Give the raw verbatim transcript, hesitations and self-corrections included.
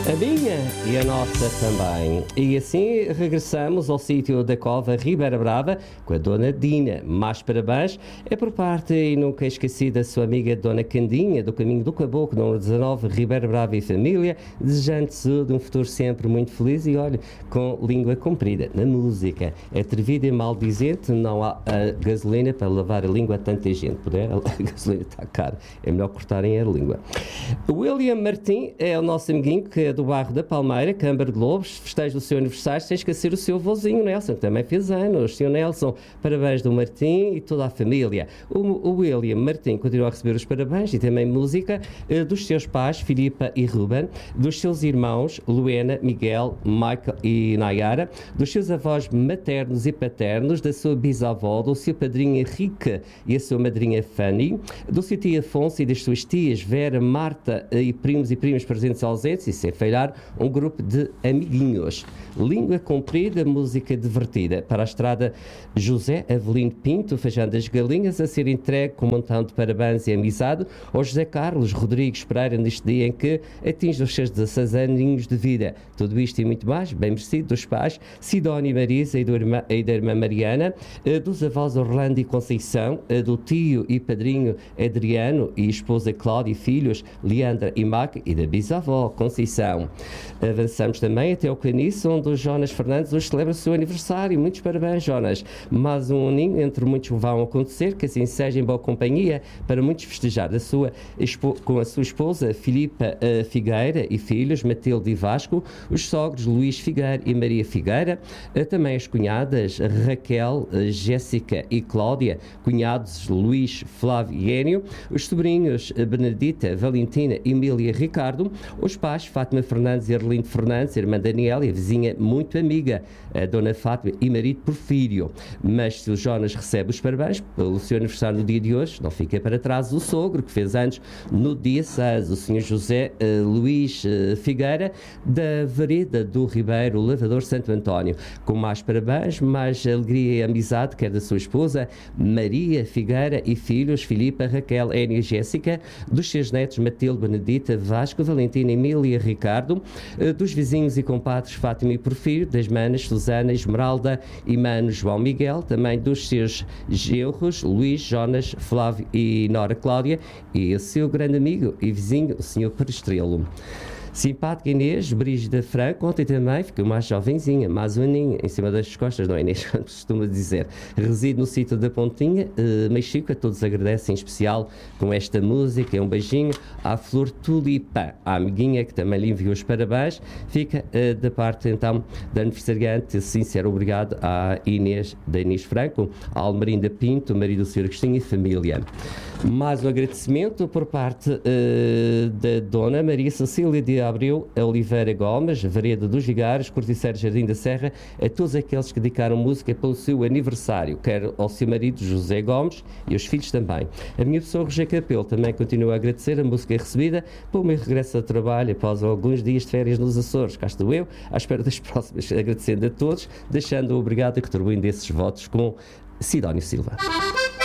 A minha e a nossa também. E assim regressamos ao sítio da Cova Ribeira Brava com a Dona Dina. Mais parabéns é por parte e nunca esqueci da sua amiga Dona Candinha, do Caminho do Caboclo, número dezanove, Ribeira Brava e família, desejando-te de um futuro sempre muito feliz e, olha, com língua comprida. Na música, atrevida e maldizente, não há a gasolina para lavar a língua a tanta gente. Puder, a gasolina está cara, é melhor cortarem a língua. William Martim é o nosso amiguinho, que é do bairro da Palmeira, Câmara de Lobos, festeja o seu aniversário, sem esquecer o seu vozinho Nelson, que também fez anos. Senhor Nelson, parabéns do Martim e toda a família. O, o William Martim continua a receber os parabéns e também música eh, dos seus pais, Filipa e Ruben, dos seus irmãos, Luena, Miguel, Michael e Nayara, dos seus avós maternos e paternos, da sua bisavó, do seu padrinho Henrique e a sua madrinha Fanny, do seu tio Afonso e das suas tias Vera, Marta e primos e primas presentes ausentes, e sem falhar, um grupo de amiguinhos. Língua comprida, música divertida. Para a estrada José Avelino Pinto, feijando as galinhas, a ser entregue com um montão de parabéns e amizade ao José Carlos Rodrigues Pereira, neste dia em que atinge os seus dezasseis aninhos de vida. Tudo isto e muito mais, bem merecido dos pais Sidónia e Marisa e, do irmã, e da irmã Mariana, dos avós Orlando e Conceição, do tio e padrinho Adriano e esposa Cláudia e filhos Leandra e Mac, e da bisavó Conceição. Avançamos também até ao Caniço, onde o Jonas Fernandes hoje celebra o seu aniversário. Muitos parabéns, Jonas. Mais um aninho, entre muitos vão acontecer, que assim seja em boa companhia, para muitos festejar a sua, com a sua esposa Filipa uh, Figueira e filhos, Matilde e Vasco, os sogros Luís Figueira e Maria Figueira, uh, também as cunhadas Raquel, uh, Jéssica e Cláudia, cunhados Luís, Flávio e Énio, os sobrinhos uh, Benedita, Valentina, Emília e Ricardo, os pais Fátima Fernandes e Arlindo Fernandes, a irmã Daniela e a vizinha muito amiga, a dona Fátima e marido Porfírio. Mas se o Jonas recebe os parabéns pelo seu aniversário no dia de hoje, não fica para trás o sogro, que fez anos no dia seis, o senhor José uh, Luís uh, Figueira, da Vereda do Ribeiro, Lavador Santo António. Com mais parabéns, mais alegria e amizade, quer da sua esposa Maria Figueira e filhos Filipa, Raquel, Énia e Jéssica, dos seus netos Matilde, Benedita, Vasco, Valentina, Emília e Ricardo, uh, dos vizinhos e compadres Fátima e Porfírio, das manas Susana, Esmeralda e mano João Miguel, também dos seus genros Luís, Jonas, Flávio e Nora Cláudia, e o seu grande amigo e vizinho, o senhor Perestrelo. Simpática Inês, Brígida Franco, ontem também ficou mais jovenzinha, mais um aninho, em cima das costas, não é, Inês? Como costuma dizer. Reside no sítio da Pontinha, uh, Mexico, a todos agradecem, em especial com esta música. Um beijinho à Flor Tulipa, à amiguinha que também lhe enviou os parabéns. Fica uh, da parte, então, da aniversariante, sincero obrigado à Inês, da Inês Franco, à Almerinda Pinto, marido do senhor Agostinho e família. Mais um agradecimento por parte uh, da Dona Maria Cecília de Abreu Oliveira Gomes, Vereda dos Vigários, Corticeiro Jardim da Serra, a todos aqueles que dedicaram música pelo seu aniversário, quer ao seu marido José Gomes e aos filhos também. A minha pessoa, Roger Capelo, também continua a agradecer a música recebida pelo meu regresso ao trabalho após alguns dias de férias nos Açores. Cá estou eu, à espera das próximas, agradecendo a todos, deixando o obrigado e retribuindo esses votos com Sidónio Silva.